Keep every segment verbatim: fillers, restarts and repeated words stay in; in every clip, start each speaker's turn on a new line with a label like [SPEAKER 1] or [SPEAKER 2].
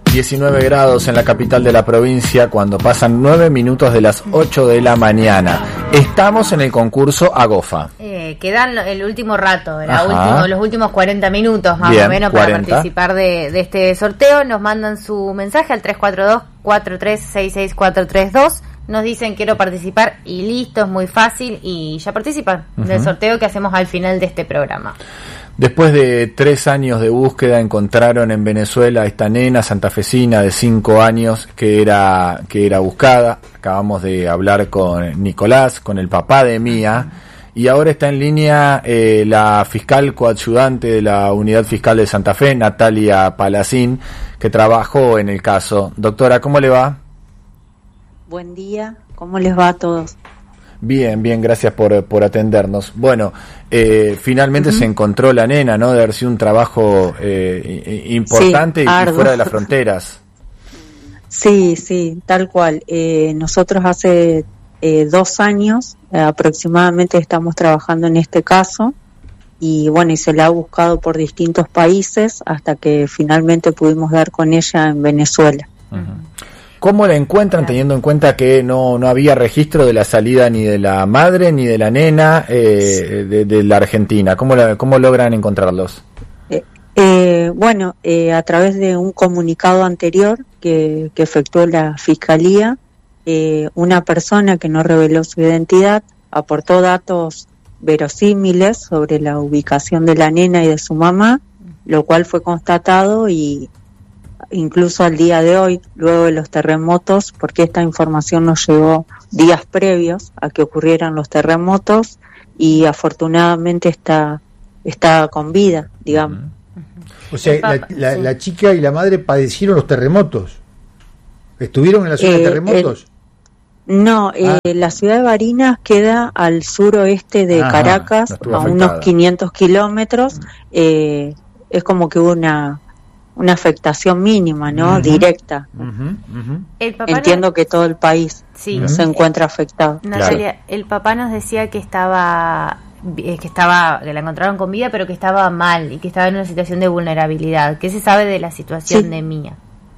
[SPEAKER 1] diecinueve grados en la capital de la provincia cuando pasan nueve minutos de las ocho de la mañana. Estamos en el concurso Agofa.
[SPEAKER 2] Eh, quedan el último rato, la último, los últimos cuarenta minutos más
[SPEAKER 1] Bien,
[SPEAKER 2] o menos
[SPEAKER 1] cuarenta.
[SPEAKER 2] para participar de, de este sorteo. Nos mandan su mensaje al tres cuatro dos, cuatro tres seis seis cuatro tres dos. Nos dicen quiero participar y listo, es muy fácil y ya participan uh-huh. del sorteo que hacemos al final de este programa.
[SPEAKER 1] Después de tres años de búsqueda encontraron en Venezuela a esta nena santafesina de cinco años que era que era buscada. Acabamos de hablar con Nicolás, con el papá de Mía, y ahora está en línea eh, la fiscal coayudante de la Unidad Fiscal de Santa Fe, Natalia Palacín, que trabajó en el caso. Doctora, ¿cómo le va?
[SPEAKER 3] Buen día, ¿cómo les va a todos?
[SPEAKER 1] Bien, bien, gracias por, por atendernos. Bueno, eh, finalmente uh-huh. se encontró la nena, ¿no? De haber sido un trabajo eh, importante sí, y, y fuera de las fronteras.
[SPEAKER 3] Sí, sí, tal cual. Eh, nosotros hace eh, dos años eh, aproximadamente estamos trabajando en este caso y bueno, y se la ha buscado por distintos países hasta que finalmente pudimos dar con ella en Venezuela.
[SPEAKER 1] Uh-huh. ¿Cómo la encuentran teniendo en cuenta que no no había registro de la salida ni de la madre ni de la nena eh, de, de la Argentina? ¿Cómo, la, cómo logran encontrarlos?
[SPEAKER 3] Eh, eh, bueno, eh, a través de un comunicado anterior que, que efectuó la Fiscalía, eh, una persona que no reveló su identidad aportó datos verosímiles sobre la ubicación de la nena y de su mamá, lo cual fue constatado y incluso al día de hoy, luego de los terremotos, porque esta información nos llegó días previos a que ocurrieran los terremotos y afortunadamente está, está con vida, digamos.
[SPEAKER 4] O sea, la, la, la chica y la madre padecieron los terremotos. ¿Estuvieron en la zona eh, de terremotos?
[SPEAKER 3] El, no, ah. eh, la ciudad de Barinas queda al suroeste de Ajá, Caracas, no a unos quinientos kilómetros. Eh, es como que hubo una... una afectación mínima, ¿no? Uh-huh. Directa. Uh-huh. Uh-huh. El papá Entiendo nos... que todo el país sí. se encuentra afectado.
[SPEAKER 2] Natalia, claro. El papá nos decía que estaba, que estaba, que la encontraron con vida, pero que estaba mal y que estaba en una situación de vulnerabilidad. ¿Qué se sabe de la situación sí. de Mía?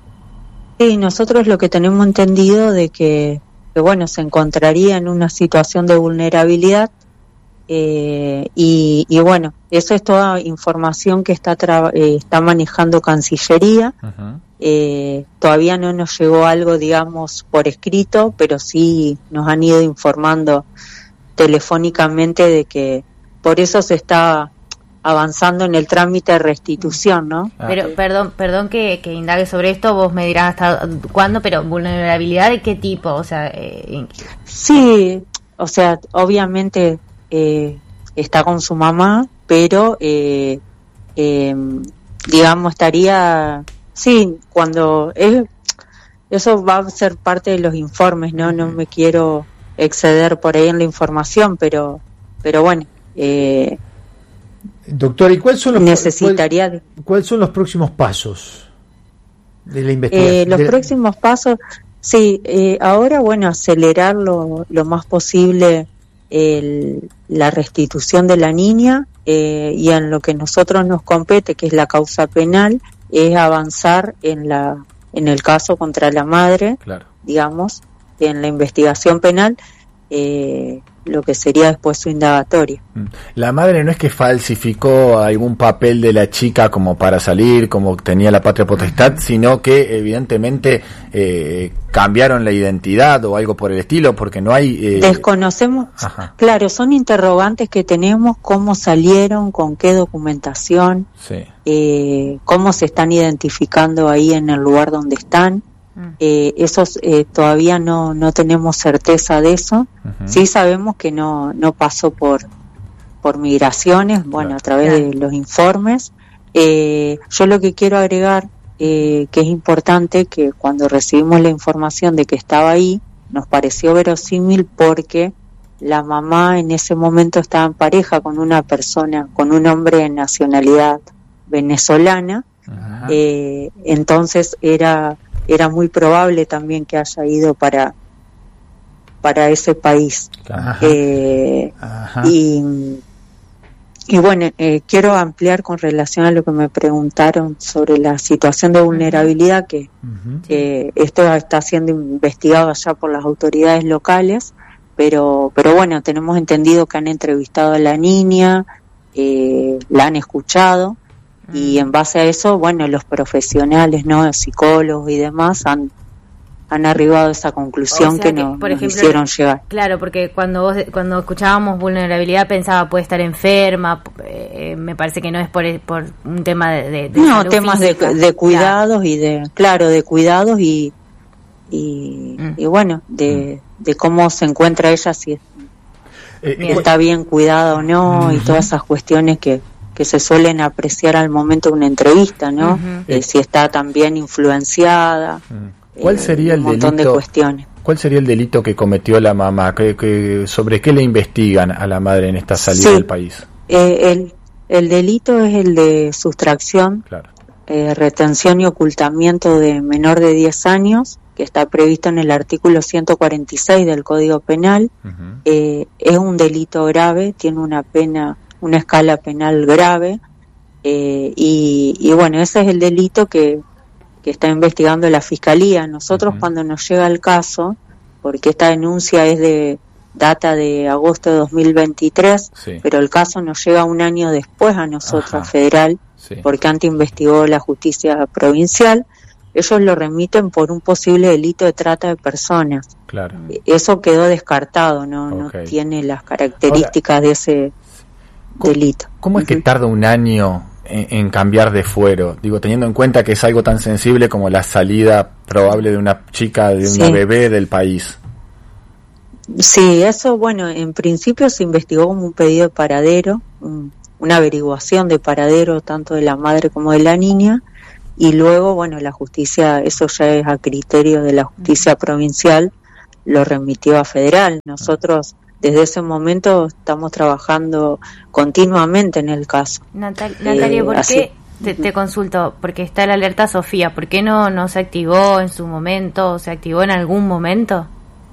[SPEAKER 3] Sí, nosotros lo que tenemos entendido de que, que bueno, se encontraría en una situación de vulnerabilidad. Eh, y, y bueno, eso es toda información que está tra- eh, está manejando Cancillería. Uh-huh. Eh, todavía no nos llegó algo, digamos, por escrito, pero sí nos han ido informando telefónicamente de que por eso se está avanzando en el trámite de restitución, ¿no?
[SPEAKER 2] Pero perdón, perdón que, que indague sobre esto, vos me dirás hasta cuándo, pero vulnerabilidad de qué tipo, o sea, eh,
[SPEAKER 3] sí, o sea, obviamente Eh, está con su mamá, pero eh, eh, digamos estaría, sí, cuando es, eso va a ser parte de los informes, no, no me quiero exceder por ahí en la información, pero, pero bueno. Eh,
[SPEAKER 4] Doctora, ¿y cuáles son los
[SPEAKER 3] necesitaría
[SPEAKER 4] cuál, cuáles son los próximos pasos de la investigación?
[SPEAKER 3] Eh, los
[SPEAKER 4] de la...
[SPEAKER 3] próximos pasos, sí, eh, ahora bueno, acelerar lo, lo más posible. El, la restitución de la niña eh, y en lo que nosotros nos compete, que es la causa penal, es avanzar en la en el caso contra la madre, claro. digamos, en la investigación penal, eh, lo que sería después su indagatoria.
[SPEAKER 1] La madre no es que falsificó algún papel de la chica como para salir, como tenía la patria potestad, sino que evidentemente eh, cambiaron la identidad o algo por el estilo, porque no hay... Eh...
[SPEAKER 3] Desconocemos, Ajá. claro, son interrogantes que tenemos, cómo salieron, con qué documentación, sí. eh, cómo se están identificando ahí en el lugar donde están. Eh, esos eh, todavía no no tenemos certeza de eso. Uh-huh. Sí sabemos que no no pasó por por migraciones, bueno, claro. a través claro. de los informes. Eh, yo lo que quiero agregar eh, que es importante, que cuando recibimos la información de que estaba ahí nos pareció verosímil porque la mamá en ese momento estaba en pareja con una persona, con un hombre de nacionalidad venezolana. Uh-huh. eh, entonces era era muy probable también que haya ido para para ese país. Ajá. Eh, Ajá. y Y bueno, eh, quiero ampliar con relación a lo que me preguntaron sobre la situación de vulnerabilidad, que, uh-huh. que esto está siendo investigado allá por las autoridades locales, pero pero bueno, tenemos entendido que han entrevistado a la niña, eh, la han escuchado, uh-huh. y en base a eso, bueno, los profesionales, ¿no?, psicólogos y demás han han arribado a esa conclusión, o sea, que, que no, por ejemplo, nos hicieron llegar.
[SPEAKER 2] Claro, porque cuando vos, cuando escuchábamos vulnerabilidad pensaba puede estar enferma, eh, me parece que no es por por un tema de, de, de
[SPEAKER 3] no, temas de, de cuidados, claro. y de claro de cuidados y y, mm. y bueno, de, de cómo se encuentra ella, si eh, está bien cuidada o no, uh-huh. y todas esas cuestiones que que se suelen apreciar al momento de una entrevista, ¿no? Uh-huh. Eh, si está también influenciada. Uh-huh.
[SPEAKER 1] ¿Cuál sería el delito?
[SPEAKER 3] De cuestiones.
[SPEAKER 1] ¿Cuál sería el delito que cometió la mamá? ¿Qué, qué, ¿Sobre qué le investigan a la madre en esta salida sí, del país?
[SPEAKER 3] Eh, el, el delito es el de sustracción, claro. eh, retención y ocultamiento de menor de diez años, que está previsto en el artículo ciento cuarenta y seis del Código Penal. Uh-huh. Eh, es un delito grave, tiene una pena, una escala penal grave, eh, y, y bueno, ese es el delito que que está investigando la Fiscalía. Nosotros uh-huh. cuando nos llega el caso, porque esta denuncia es de data de agosto de dos mil veintitrés, sí. pero el caso nos llega un año después a nosotros, Ajá. federal, sí. porque antes investigó la justicia provincial, ellos lo remiten por un posible delito de trata de personas.
[SPEAKER 1] Claro.
[SPEAKER 3] Eso quedó descartado, no, okay. no tiene las características Ahora, de ese
[SPEAKER 1] ¿cómo,
[SPEAKER 3] delito.
[SPEAKER 1] ¿Cómo es uh-huh. que tarda un año En, en cambiar de fuero? Digo, teniendo en cuenta que es algo tan sensible como la salida probable de una chica, de una sí. bebé del país.
[SPEAKER 3] Sí, eso, bueno, en principio se investigó como un pedido de paradero, un, una averiguación de paradero tanto de la madre como de la niña, y luego, bueno, la justicia, eso ya es a criterio de la justicia provincial, lo remitió a federal. Nosotros desde ese momento estamos trabajando continuamente en el caso.
[SPEAKER 2] Natal, Natalia, eh, ¿por así. qué te, te consulto? Porque está la alerta Sofía, ¿por qué no, no se activó en su momento, o se activó en algún momento?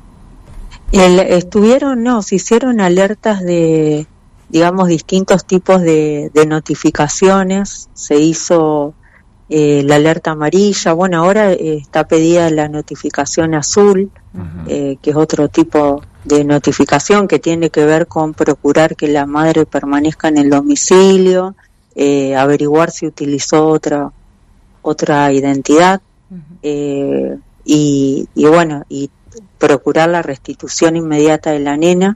[SPEAKER 3] El, estuvieron, no, se hicieron alertas de, digamos, distintos tipos de, de notificaciones, se hizo eh, la alerta amarilla, bueno, ahora eh, está pedida la notificación azul, uh-huh. eh, que es otro tipo de notificación que tiene que ver con procurar que la madre permanezca en el domicilio, eh, averiguar si utilizó otra otra identidad, uh-huh. eh, y, y bueno, y procurar la restitución inmediata de la nena.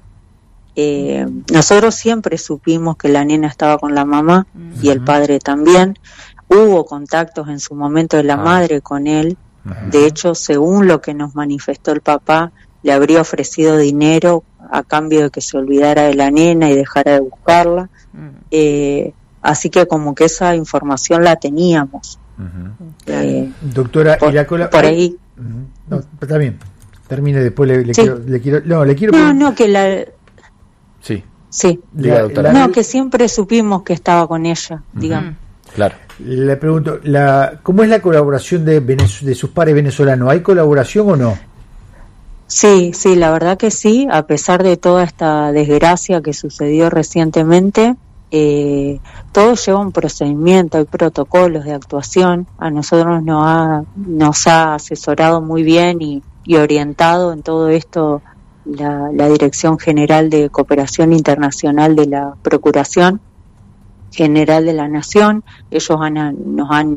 [SPEAKER 3] Eh, uh-huh. Nosotros siempre supimos que la nena estaba con la mamá, uh-huh. y el padre también. Hubo contactos en su momento de la uh-huh. madre con él. Uh-huh. De hecho, según lo que nos manifestó el papá, le habría ofrecido dinero a cambio de que se olvidara de la nena y dejara de buscarla. Uh-huh. Eh, así que como que esa información la teníamos.
[SPEAKER 4] Uh-huh. Eh, Doctora,
[SPEAKER 3] por,
[SPEAKER 4] y la cola...
[SPEAKER 3] por ahí.
[SPEAKER 4] Uh-huh. No, está bien. Termine después, le, le, sí. quiero, le quiero... No, le quiero...
[SPEAKER 3] No, no, que la...
[SPEAKER 1] Sí.
[SPEAKER 3] Sí.
[SPEAKER 1] Diga, doctora.
[SPEAKER 3] No, que siempre supimos que estaba con ella, uh-huh. digamos.
[SPEAKER 1] Claro.
[SPEAKER 4] Le pregunto, la, ¿cómo es la colaboración de, Venez- de sus pares venezolanos? ¿Hay colaboración o no?
[SPEAKER 3] Sí, sí, la verdad que sí, a pesar de toda esta desgracia que sucedió recientemente, eh, todo lleva un procedimiento, hay protocolos de actuación, a nosotros nos ha, nos ha asesorado muy bien y, y orientado en todo esto la, la Dirección General de Cooperación Internacional de la Procuración General de la Nación. Ellos han, nos han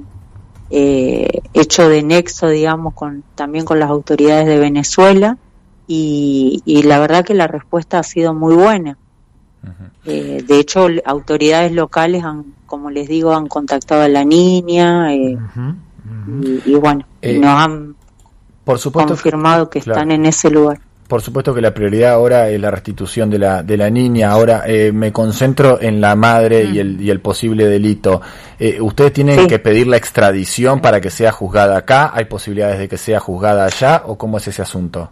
[SPEAKER 3] eh, hecho de nexo, digamos, con también con las autoridades de Venezuela, y, y la verdad que la respuesta ha sido muy buena. Uh-huh. Eh, de hecho, autoridades locales han, como les digo, han contactado a la niña, eh, uh-huh. Uh-huh. Y, y bueno, eh, nos han
[SPEAKER 1] por supuesto
[SPEAKER 3] confirmado que, que
[SPEAKER 1] claro.
[SPEAKER 3] están en ese lugar.
[SPEAKER 1] Por supuesto que la prioridad ahora es la restitución de la de la niña. Ahora eh, me concentro en la madre mm. y el y el posible delito. Eh, ¿Ustedes tienen sí. que pedir la extradición para que sea juzgada acá? ¿Hay posibilidades de que sea juzgada allá? ¿O cómo es ese asunto?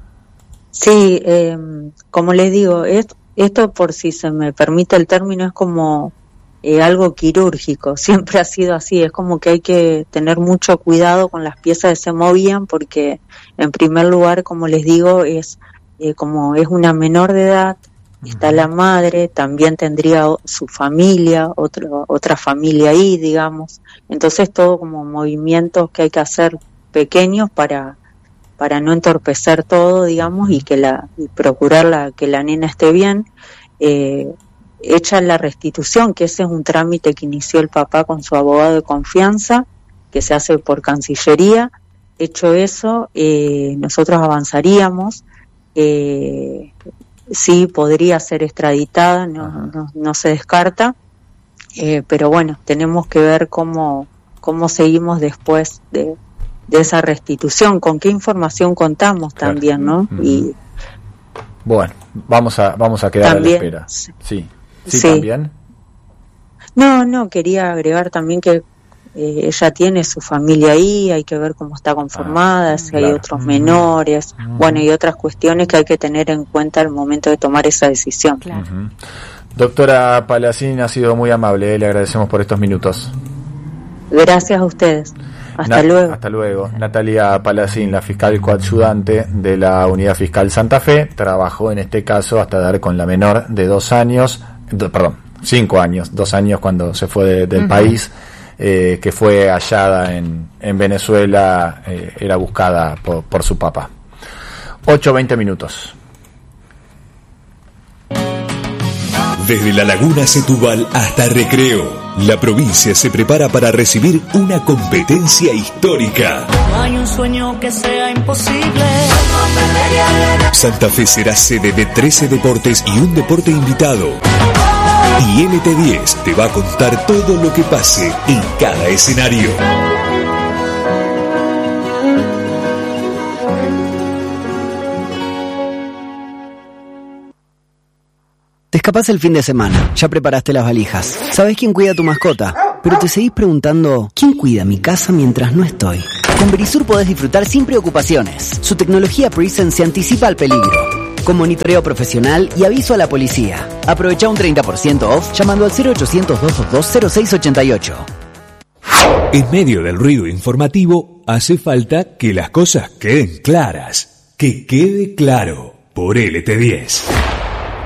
[SPEAKER 3] Sí, eh, como les digo, es, esto, por si se me permite el término, es como eh, algo quirúrgico. Siempre ha sido así. Es como que hay que tener mucho cuidado con las piezas que se movían, porque en primer lugar, como les digo, es eh, como es una menor de edad, está la madre, también tendría su familia, otra, otra familia ahí, digamos. Entonces todo como movimientos que hay que hacer pequeños para, para no entorpecer todo, digamos, y que la, y procurar la, que la nena esté bien. Eh, hecha la restitución, que ese es un trámite que inició el papá con su abogado de confianza, que se hace por Cancillería. Hecho eso, eh, nosotros avanzaríamos. Eh, sí, podría ser extraditada, no, no, no se descarta, eh, pero bueno, tenemos que ver cómo, cómo seguimos después de, de esa restitución, con qué información contamos también, claro. ¿no? Uh-huh. Y
[SPEAKER 1] bueno, vamos a vamos a quedar también, a la espera. Sí, sí, sí, también.
[SPEAKER 3] No, no, quería agregar también que Eh, ella tiene su familia ahí, hay que ver cómo está conformada, ah, si claro. hay otros uh-huh. menores, uh-huh. bueno, y otras cuestiones que hay que tener en cuenta al momento de tomar esa decisión.
[SPEAKER 1] Claro. Uh-huh. Doctora Palacín, ha sido muy amable, eh, le agradecemos por estos minutos.
[SPEAKER 3] Gracias a ustedes. Hasta Na- luego.
[SPEAKER 1] Hasta luego. Natalia Palacín, la fiscal coadyuvante de la Unidad Fiscal Santa Fe, trabajó en este caso hasta dar con la menor de dos años, do, perdón, cinco años, dos años cuando se fue de, del uh-huh. país. Eh, que fue hallada en, en Venezuela, eh, era buscada por, por su papá. ocho veinte minutos.
[SPEAKER 5] Desde la Laguna Setúbal hasta Recreo, la provincia se prepara para recibir una competencia histórica.
[SPEAKER 6] No hay un sueño que sea imposible.
[SPEAKER 5] Santa Fe será sede de trece deportes y un deporte invitado. Y L T diez te va a contar todo lo que pase en cada escenario.
[SPEAKER 7] Te escapás el fin de semana, ya preparaste las valijas. ¿Sabés quién cuida a tu mascota? Pero te seguís preguntando, ¿quién cuida mi casa mientras no estoy? Con Verisur podés disfrutar sin preocupaciones. Su tecnología Presence se anticipa al peligro, con monitoreo profesional y aviso a la policía. Aprovecha un treinta por ciento off llamando al cero ochocientos, doscientos veintidós, cero seis ochenta y ocho.
[SPEAKER 5] En medio del ruido informativo, hace falta que las cosas queden claras. Que quede claro por L T diez.